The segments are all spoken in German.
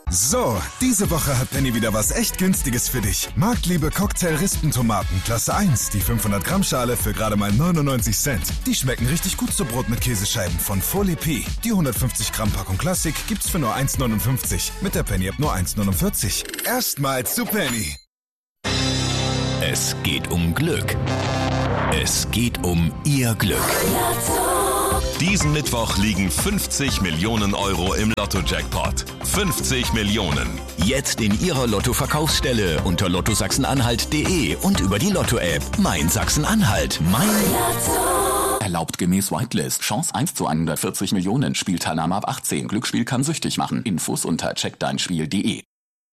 So, diese Woche hat Penny wieder was echt Günstiges für dich. Marktliebe Cocktail-Rispentomaten Klasse 1, die 500 Gramm Schale für gerade mal 99 Cent. Die schmecken richtig gut zu Brot mit Käsescheiben von Folie P. Die 150 Gramm Packung Klassik gibt's für nur 1,59. Mit der Penny-App nur 1,49. Erstmals zu Penny. Es geht um Glück. Es geht um Ihr Glück. Diesen Mittwoch liegen 50 Millionen Euro im Lotto-Jackpot. 50 Millionen. Jetzt in Ihrer Lotto-Verkaufsstelle unter lottosachsen-anhalt.de und über die Lotto-App. Mein Sachsen-Anhalt. Mein Lotto. Erlaubt gemäß Whitelist. Chance 1 zu 140 Millionen. Spielteilnahme ab 18. Glücksspiel kann süchtig machen. Infos unter checkdeinspiel.de.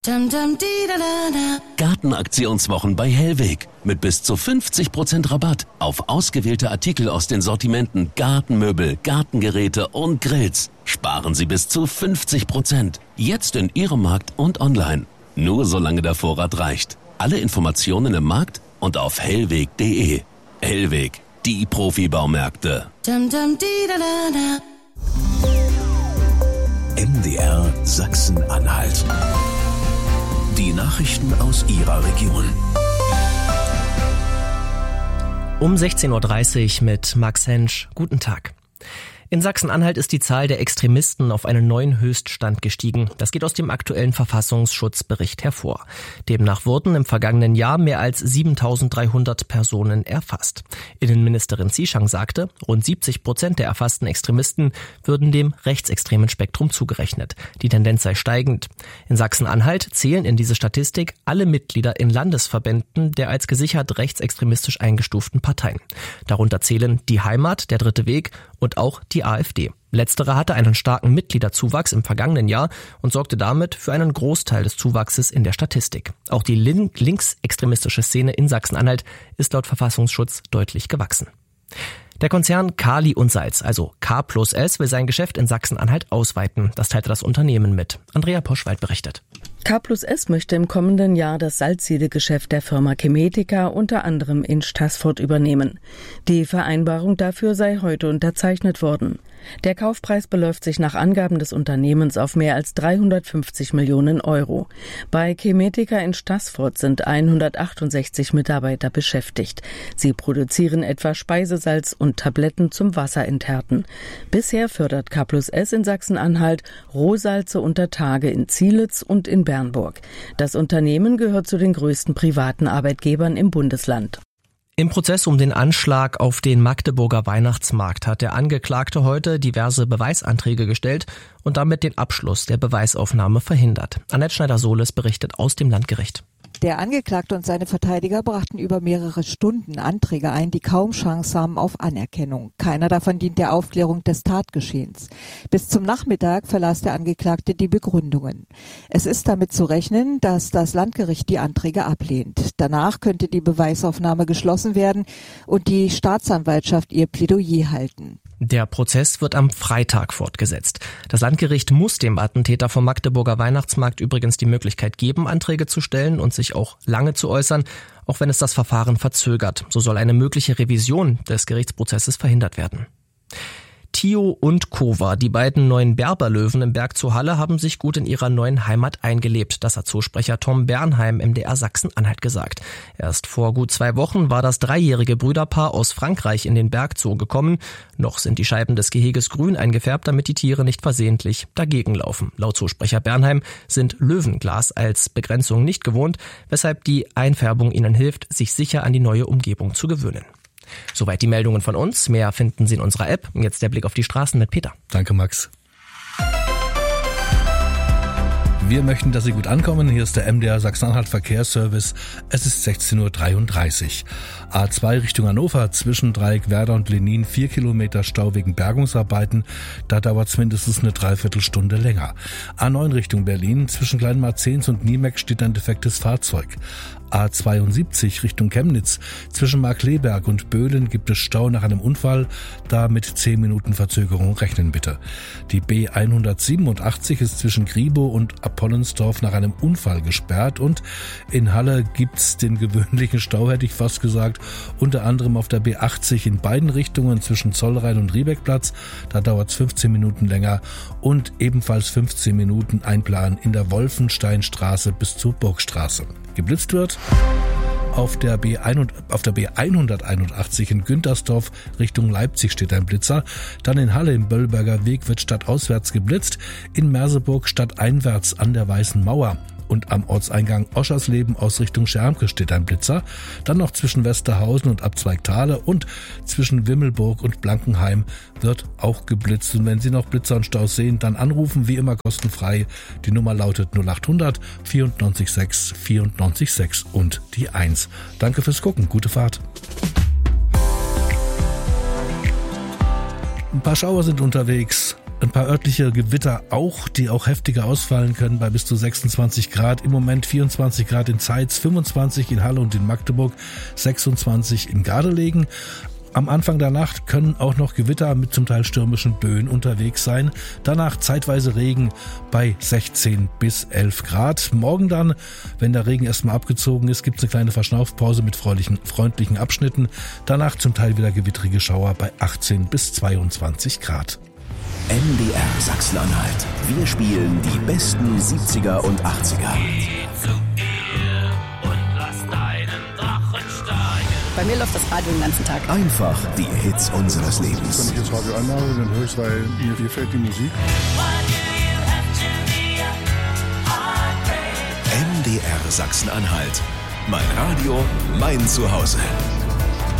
Gartenaktionswochen bei Hellweg. Mit bis zu 50% Rabatt auf ausgewählte Artikel aus den Sortimenten Gartenmöbel, Gartengeräte und Grills. Sparen Sie bis zu 50%. Jetzt in Ihrem Markt und online. Nur solange der Vorrat reicht. Alle Informationen im Markt und auf hellweg.de. Hellweg, die Profibaumärkte. MDR Sachsen-Anhalt. Die Nachrichten aus Ihrer Region. Um 16.30 Uhr mit Max Hensch. Guten Tag. In Sachsen-Anhalt ist die Zahl der Extremisten auf einen neuen Höchststand gestiegen. Das geht aus dem aktuellen Verfassungsschutzbericht hervor. Demnach wurden im vergangenen Jahr mehr als 7.300 Personen erfasst. Innenministerin Zieschang sagte, rund 70% der erfassten Extremisten würden dem rechtsextremen Spektrum zugerechnet. Die Tendenz sei steigend. In Sachsen-Anhalt zählen in diese Statistik alle Mitglieder in Landesverbänden der als gesichert rechtsextremistisch eingestuften Parteien. Darunter zählen die Heimat, der Dritte Weg und auch die AfD. Letztere hatte einen starken Mitgliederzuwachs im vergangenen Jahr und sorgte damit für einen Großteil des Zuwachses in der Statistik. Auch die linksextremistische Szene in Sachsen-Anhalt ist laut Verfassungsschutz deutlich gewachsen. Der Konzern Kali und Salz, also K+S, will sein Geschäft in Sachsen-Anhalt ausweiten. Das teilte das Unternehmen mit. Andrea Poschwald berichtet. K+S möchte im kommenden Jahr das Salzsiedegeschäft der Firma Chemetica unter anderem in Staßfurt übernehmen. Die Vereinbarung dafür sei heute unterzeichnet worden. Der Kaufpreis beläuft sich nach Angaben des Unternehmens auf mehr als 350 Millionen Euro. Bei Chemetica in Staßfurt sind 168 Mitarbeiter beschäftigt. Sie produzieren etwa Speisesalz und Tabletten zum Wasserenthärten. Bisher fördert K+S in Sachsen-Anhalt Rohsalze unter Tage in Zielitz und in Bernburg. Das Unternehmen gehört zu den größten privaten Arbeitgebern im Bundesland. Im Prozess um den Anschlag auf den Magdeburger Weihnachtsmarkt hat der Angeklagte heute diverse Beweisanträge gestellt und damit den Abschluss der Beweisaufnahme verhindert. Annette Schneider-Sohles berichtet aus dem Landgericht. Der Angeklagte und seine Verteidiger brachten über mehrere Stunden Anträge ein, die kaum Chance haben auf Anerkennung. Keiner davon dient der Aufklärung des Tatgeschehens. Bis zum Nachmittag verlas der Angeklagte die Begründungen. Es ist damit zu rechnen, dass das Landgericht die Anträge ablehnt. Danach könnte die Beweisaufnahme geschlossen werden und die Staatsanwaltschaft ihr Plädoyer halten. Der Prozess wird am Freitag fortgesetzt. Das Landgericht muss dem Attentäter vom Magdeburger Weihnachtsmarkt übrigens die Möglichkeit geben, Anträge zu stellen und sich auch lange zu äußern, auch wenn es das Verfahren verzögert. So soll eine mögliche Revision des Gerichtsprozesses verhindert werden. Tio und Kova, die beiden neuen Berberlöwen im Berg zur Halle, haben sich gut in ihrer neuen Heimat eingelebt. Das hat Zoosprecher Tom Bernheim MDR Sachsen-Anhalt gesagt. Erst vor gut 2 Wochen war das 3-jährige Brüderpaar aus Frankreich in den Bergzoo gekommen. Noch sind die Scheiben des Geheges grün eingefärbt, damit die Tiere nicht versehentlich dagegen laufen. Laut Zoosprecher Bernheim sind Löwenglas als Begrenzung nicht gewohnt, weshalb die Einfärbung ihnen hilft, sich sicher an die neue Umgebung zu gewöhnen. Soweit die Meldungen von uns. Mehr finden Sie in unserer App. Jetzt der Blick auf die Straßen mit Peter. Danke, Max. Wir möchten, dass Sie gut ankommen. Hier ist der MDR Sachsen-Anhalt Verkehrsservice. Es ist 16.33 Uhr. A2 Richtung Hannover zwischen Dreieck Werder und Lenin 4 Kilometer Stau wegen Bergungsarbeiten. Da dauert es mindestens eine Dreiviertelstunde länger. A9 Richtung Berlin zwischen Kleinmarzens und Niemeck steht ein defektes Fahrzeug. A72 Richtung Chemnitz zwischen Markleberg und Böhlen gibt es Stau nach einem Unfall. Da mit 10 Minuten Verzögerung rechnen bitte. Die B187 ist zwischen Griebow und Pollensdorf nach einem Unfall gesperrt und in Halle gibt's den gewöhnlichen Stau, hätte ich fast gesagt, unter anderem auf der B80 in beiden Richtungen zwischen Zollrhein und Riebeckplatz. Da dauert's 15 Minuten länger und ebenfalls 15 Minuten einplanen in der Wolfensteinstraße bis zur Burgstraße. Geblitzt wird auf der B181 in Güntersdorf Richtung Leipzig steht ein Blitzer. Dann in Halle im Böllberger Weg wird stadtauswärts geblitzt. In Merseburg stadteinwärts an der Weißen Mauer. Und am Ortseingang Oschersleben aus Richtung Schermke steht ein Blitzer. Dann noch zwischen Westerhausen und Abzweigtale und zwischen Wimmelburg und Blankenheim wird auch geblitzt. Und wenn Sie noch Blitzer und Staus sehen, dann anrufen, wie immer kostenfrei. Die Nummer lautet 0800 94 6 94 6 und die 1. Danke fürs Gucken. Gute Fahrt. Ein paar Schauer sind unterwegs. Ein paar örtliche Gewitter auch, die auch heftiger ausfallen können bei bis zu 26 Grad. Im Moment 24 Grad in Zeitz, 25 in Halle und in Magdeburg, 26 in Gardelegen. Am Anfang der Nacht können auch noch Gewitter mit zum Teil stürmischen Böen unterwegs sein. Danach zeitweise Regen bei 16 bis 11 Grad. Morgen dann, wenn der Regen erstmal abgezogen ist, gibt es eine kleine Verschnaufpause mit freundlichen Abschnitten. Danach zum Teil wieder gewittrige Schauer bei 18 bis 22 Grad. MDR Sachsen-Anhalt. Wir spielen die besten 70er und 80er. Bei mir läuft das Radio den ganzen Tag. Einfach die Hits unseres Lebens. Wenn ich jetzt Radio anmache, dann höre ich, weil mir gefällt die Musik. MDR Sachsen-Anhalt. Mein Radio, mein Zuhause.